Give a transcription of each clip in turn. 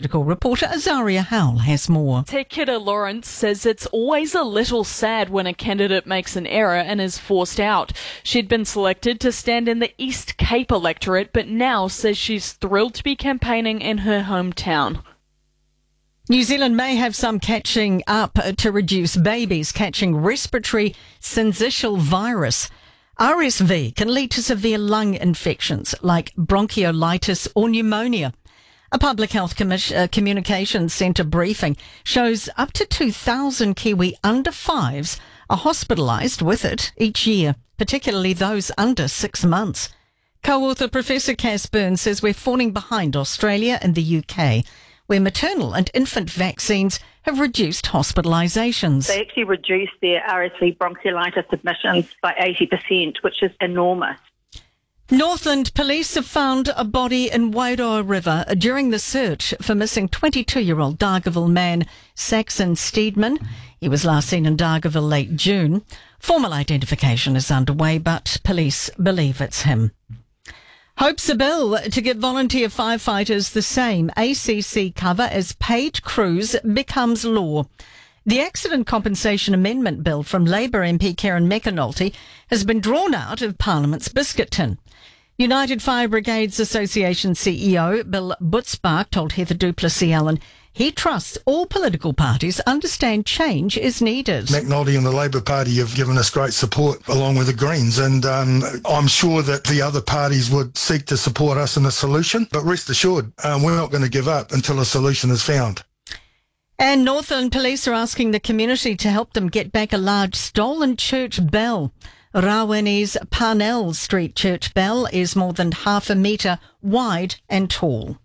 political reporter Azaria Howell has more. Te Kira Lawrence says it's always a little sad when a candidate makes an error and is forced out. She'd been selected to stand in the East Cape electorate, but now says she's thrilled to be campaigning in her hometown. New Zealand may have some catching up to reduce babies catching respiratory syncytial virus. RSV can lead to severe lung infections like bronchiolitis or pneumonia. A Public Health Communications Centre briefing shows up to 2,000 Kiwi under 5s are hospitalised with it each year, particularly those under 6 months. Co-author Professor Cass Burns says we're falling behind Australia and the UK, where maternal and infant vaccines have reduced hospitalisations. They actually reduced their RSV bronchiolitis admissions by 80%, which is enormous. Northland police have found a body in Wairoa River during the search for missing 22-year-old Dargaville man Saxon Steedman. He was last seen in Dargaville late June. Formal identification is underway, but police believe it's him. Hopes a bill to give volunteer firefighters the same ACC cover as paid crews becomes law. The Accident Compensation Amendment Bill from Labour MP Karen McAnulty has been drawn out of Parliament's biscuit tin. United Fire Brigades Association CEO Bill Butzbach told Heather Duplessis-Allen he trusts all political parties understand change is needed. McNulty and the Labour Party have given us great support along with the Greens, and I'm sure that the other parties would seek to support us in a solution, but rest assured we're not going to give up until a solution is found. And Northland Police are asking the community to help them get back a large stolen church bell. Rawini's Parnell Street church bell is more than half a metre wide and tall.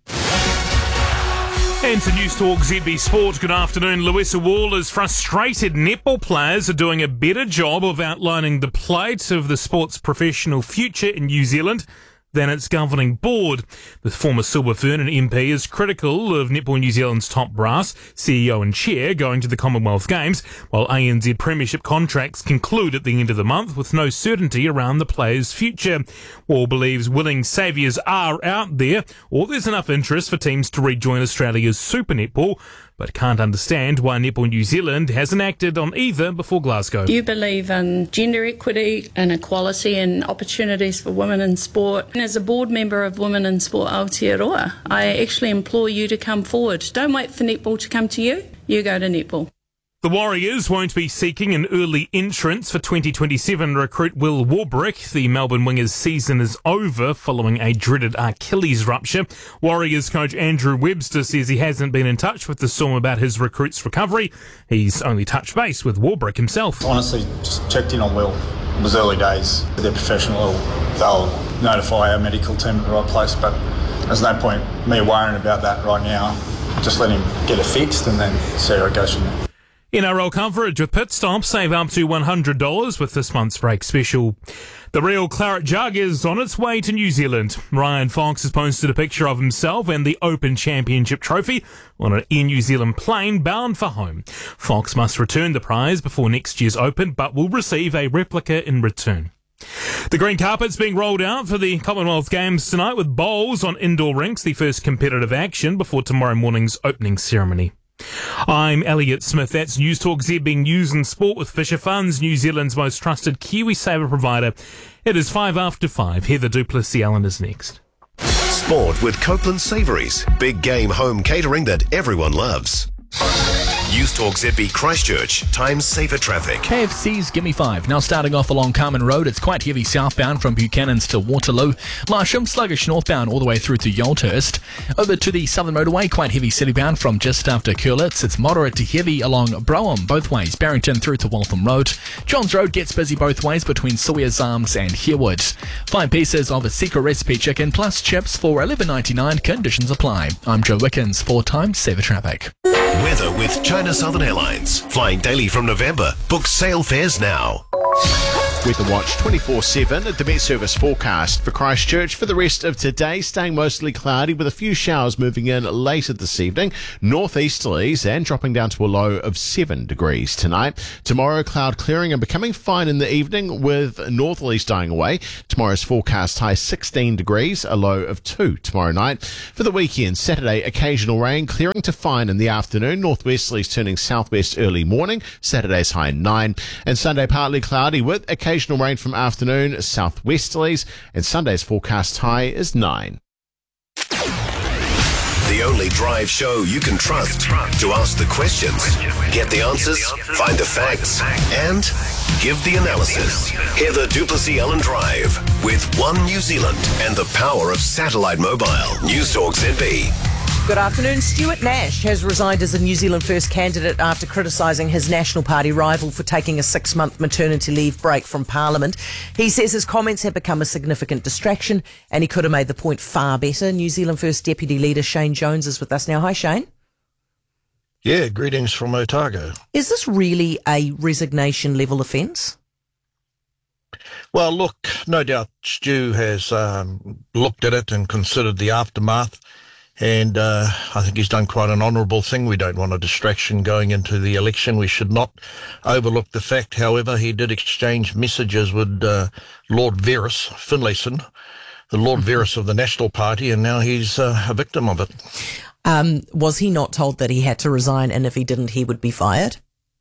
And to News Talk ZB Sport, good afternoon. Louisa Wall is frustrated netball players are doing a better job of outlining the plight of the sport's professional future in New Zealand than its governing board. The former Silver Fern and MP is critical of Netball New Zealand's top brass, CEO and chair, going to the Commonwealth Games, while ANZ Premiership contracts conclude at the end of the month with no certainty around the players' future. Wall believes willing saviours are out there, or there's enough interest for teams to rejoin Australia's Super Netball, but can't understand why Netball New Zealand hasn't acted on either before Glasgow. You believe in gender equity and equality and opportunities for women in sport. And as a board member of Women in Sport Aotearoa, I actually implore you to come forward. Don't wait for netball to come to you. You go to netball. The Warriors won't be seeking an early entrance for 2027 recruit Will Warbrick. The Melbourne Wingers' season is over following a dreaded Achilles rupture. Warriors coach Andrew Webster says he hasn't been in touch with the Storm about his recruit's recovery. He's only touched base with Warbrick himself. Honestly, just checked in on Will. It was early days. They're professional. They'll notify our medical team at the right place, but there's no point me worrying about that right now. Just let him get it fixed and then see how it goes from there. NRL coverage with Pit Stop. Save up to $100 with this month's break special. The Real Claret Jug is on its way to New Zealand. Ryan Fox has posted a picture of himself and the Open Championship trophy on an Air New Zealand plane bound for home. Fox must return the prize before next year's Open, but will receive a replica in return. The green carpet's being rolled out for the Commonwealth Games tonight with bowls on indoor rinks, the first competitive action before tomorrow morning's opening ceremony. I'm Elliot Smith. That's News Talk ZB News and Sport with Fisher Funds, New Zealand's most trusted KiwiSaver provider. It is 5:05. Heather Duplessis-Allen is next. Sport with Copeland Savouries. Big game home catering that everyone loves. News Talk ZB Christchurch. Times safer traffic. KFC's Gimme 5. Now starting off along Carmen Road. It's quite heavy southbound from Buchanan's to Waterloo. Marsham, sluggish northbound all the way through to Yolthurst. Over to the Southern Motorway, quite heavy citybound from just after Curlitz. It's moderate to heavy along Brougham both ways. Barrington through to Waltham Road. Johns Road gets busy both ways between Sawyer's Arms and Herwood. 5 pieces of a secret recipe chicken plus chips for $11.99. Conditions apply. I'm Joe Wickens for Times Saver Traffic. Weather with China Southern Airlines. Flying daily from November. Book sail fares now. Weather Watch 24/7 at the Met Service forecast for Christchurch for the rest of today, staying mostly cloudy with a few showers moving in later this evening, northeasterlies, and dropping down to a low of 7 degrees tonight. Tomorrow, cloud clearing and becoming fine in the evening with northerlies dying away. Tomorrow's forecast high 16 degrees, a low of 2 tomorrow night. For the weekend, Saturday, occasional rain, clearing to fine in the afternoon, northwesterlies turning southwest early morning, Saturday's high 9, and Sunday partly cloudy with occasional rain from afternoon, southwesterlies, and Sunday's forecast high is 9. The only drive show you can trust to ask the questions, get the answers, find the facts, and give the analysis. Heather Duplessis-Allen Drive with One New Zealand and the power of satellite mobile. News Talk ZB. Good afternoon. Stuart Nash has resigned as a New Zealand First candidate after criticising his National Party rival for taking a 6-month maternity leave break from Parliament. He says his comments have become a significant distraction and he could have made the point far better. New Zealand First Deputy Leader Shane Jones is with us now. Hi, Shane. Yeah, greetings from Otago. Is this really a resignation level offence? Well, look, no doubt Stu has looked at it and considered the aftermath. And I think he's done quite an honourable thing. We don't want a distraction going into the election. We should not overlook the fact, however, he did exchange messages with Lord Verus Finlayson, the Lord Verus of the National Party, and now he's a victim of it. Was he not told that he had to resign, and if he didn't, he would be fired?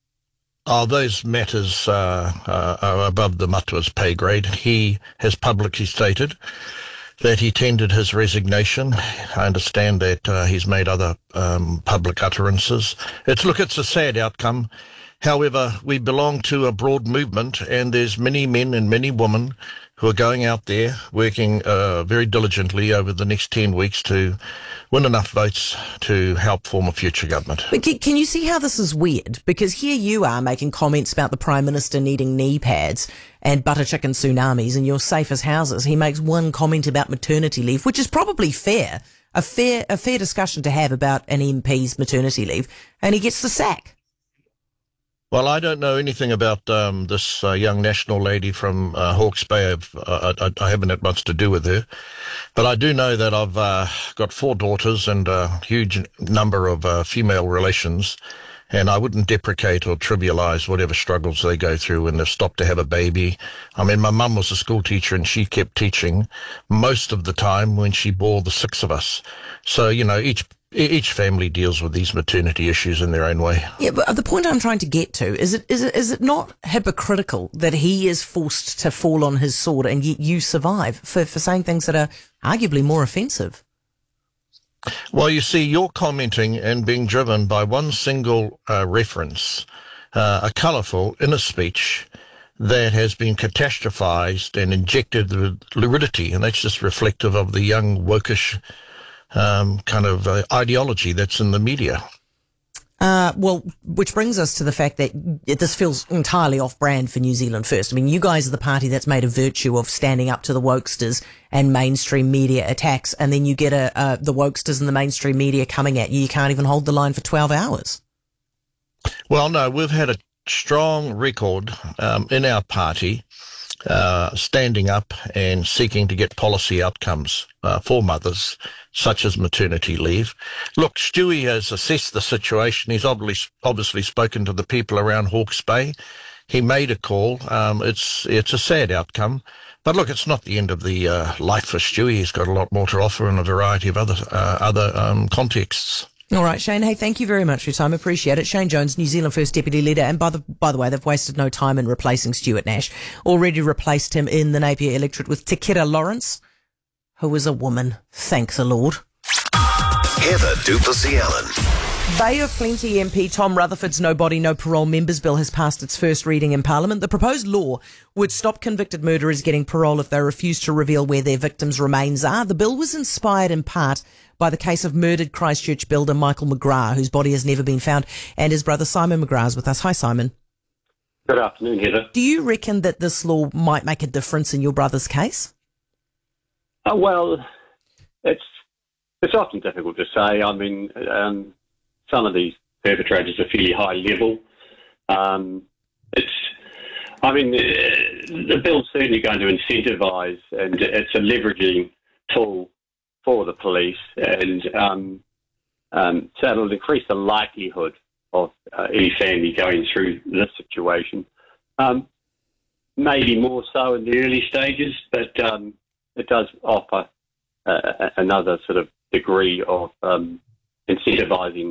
Oh, those matters are above the Matua's pay grade. He has publicly stated that he tendered his resignation. I understand that he's made other public utterances. It's a sad outcome. However, we belong to a broad movement, and there's many men and many women who are going out there working very diligently over the next 10 weeks to win enough votes to help form a future government. But can you see how this is weird? Because here you are making comments about the Prime Minister needing knee pads and butter chicken tsunamis, and you're safe as houses. He makes one comment about maternity leave, which is probably fair, a fair discussion to have about an MP's maternity leave, and he gets the sack. Well, I don't know anything about this young national lady from Hawke's Bay. I haven't had much to do with her. But I do know that I've got 4 daughters and a huge number of female relations, and I wouldn't deprecate or trivialise whatever struggles they go through when they've stopped to have a baby. I mean, my mum was a school teacher and she kept teaching most of the time when she bore the 6 of us. So, you know, each family deals with these maternity issues in their own way. Yeah, but the point I'm trying to get to is it not hypocritical that he is forced to fall on his sword and yet you survive for saying things that are arguably more offensive? Well, you see, you're commenting and being driven by one single reference, a colourful inner speech that has been catastrophised and injected with luridity, and that's just reflective of the young wokish kind of ideology that's in the media. Well, which brings us to the fact that this feels entirely off-brand for New Zealand First. I mean, you guys are the party that's made a virtue of standing up to the wokesters and mainstream media attacks, and then you get the wokesters and the mainstream media coming at you. You can't even hold the line for 12 hours. Well, no, we've had a strong record in our party standing up and seeking to get policy outcomes for mothers, such as maternity leave. Look, Stewie has assessed the situation. He's obviously spoken to the people around Hawke's Bay. He made a call. It's a sad outcome. But look, it's not the end of the life for Stewie. He's got a lot more to offer in a variety of other contexts. All right, Shane. Hey, thank you very much for your time. Appreciate it. Shane Jones, New Zealand First Deputy Leader. And by the way, they've wasted no time in replacing Stuart Nash. Already replaced him in the Napier electorate with Te Kira Lawrence, who is a woman. Thank the Lord. Heather Duplessis-Allen. Bay of Plenty MP Tom Rutherford's No Body, No Parole Members Bill has passed its first reading in Parliament. The proposed law would stop convicted murderers getting parole if they refuse to reveal where their victims' remains are. The bill was inspired in part by the case of murdered Christchurch builder Michael McGrath, whose body has never been found, and his brother Simon McGrath is with us. Hi, Simon. Good afternoon, Heather. Do you reckon that this law might make a difference in your brother's case? Well, it's often difficult to say. I mean, some of these perpetrators are fairly high level. I mean, the bill's certainly going to incentivise, and it's a leveraging tool for the police, and so it'll increase the likelihood of any family going through this situation. Maybe more so in the early stages, but it does offer another sort of degree of incentivising